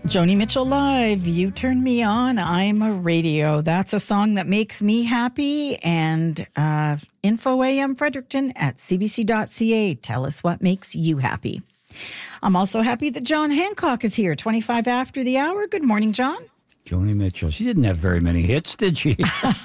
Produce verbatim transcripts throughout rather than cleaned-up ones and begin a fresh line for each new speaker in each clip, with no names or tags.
Joni Mitchell Live, You Turn Me On, I'm a Radio. That's a song that makes me happy. And uh, Info A M Fredericton at c b c dot c a. Tell us what makes you happy. I'm also happy that John Hancock is here, twenty-five after the hour. Good morning, John.
Joni Mitchell. She didn't have very many hits, did she?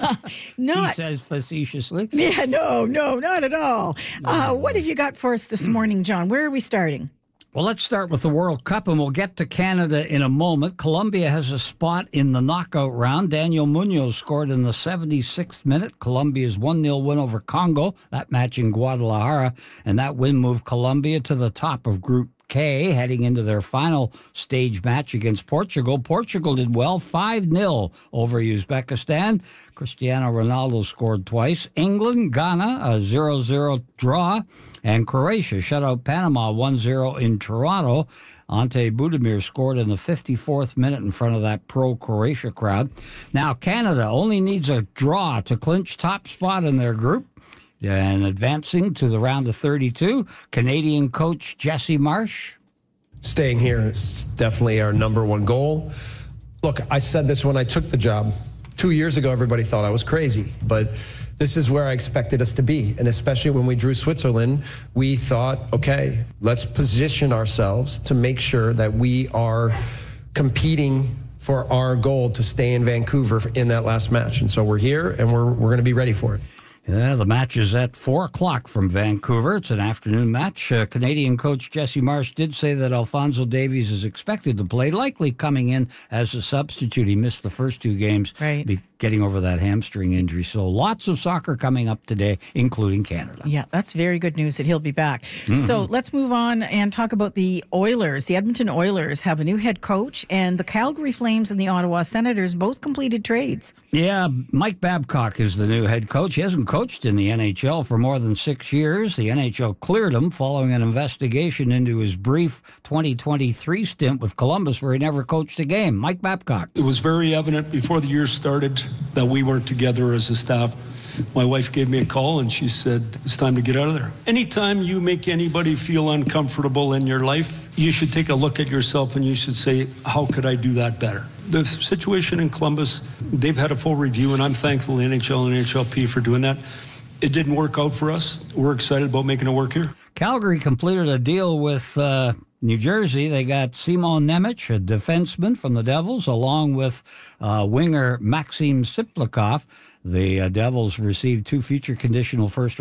Not,
he says facetiously.
Yeah, no, no, not at all.
No,
uh,
no.
What have you got for us this morning, John? Where are we starting?
Well, let's start with the World Cup, and we'll get to Canada in a moment. Colombia has a spot in the knockout round. Daniel Munoz scored in the seventy-sixth minute. Colombia's one nil win over Congo, that match in Guadalajara, and that win moved Colombia to the top of Group K, heading into their final stage match against Portugal. Portugal did well, five nil over Uzbekistan. Cristiano Ronaldo scored twice. England, Ghana, a zero zero draw. And Croatia shut out Panama one zero in Toronto. Ante Budimir scored in the fifty-fourth minute in front of that pro-Croatia crowd. Now, Canada only needs a draw to clinch top spot in their group. And advancing to the round of thirty-two, Canadian coach Jesse Marsh.
Staying here is definitely our number one goal. Look, I said this when I took the job. Two years ago, everybody thought I was crazy, but this is where I expected us to be. And especially when we drew Switzerland, we thought, okay, let's position ourselves to make sure that we are competing for our goal to stay in Vancouver in that last match. And so we're here, and we're we're going to be ready for it.
Yeah, the match is at four o'clock from Vancouver. It's an afternoon match. Uh, Canadian coach Jesse Marsh did say that Alphonso Davies is expected to play, likely coming in as a substitute. He missed the first two games,
right,
be getting over that hamstring injury. So lots of soccer coming up today, including Canada.
Yeah, that's very good news that he'll be back. Mm-hmm. So let's move on and talk about the Oilers. The Edmonton Oilers have a new head coach, and the Calgary Flames and the Ottawa Senators both completed trades.
Yeah, Mike Babcock is the new head coach. He hasn't coached in the N H L for more than six years. The N H L cleared him following an investigation into his brief twenty twenty-three stint with Columbus, where he never coached a game. Mike Babcock.
It was very evident before the year started that we weren't together as a staff. My wife gave me a call and she said, it's time to get out of there. Anytime you make anybody feel uncomfortable in your life, you should take a look at yourself and you should say, how could I do that better? The situation in Columbus, they've had a full review, and I'm thankful to N H L and N H L P for doing that. It didn't work out for us. We're excited about making it work here.
Calgary completed a deal with uh, New Jersey. They got Simon Nemec, a defenseman from the Devils, along with uh, winger Maxim Siplikov. The uh, Devils received two future conditional first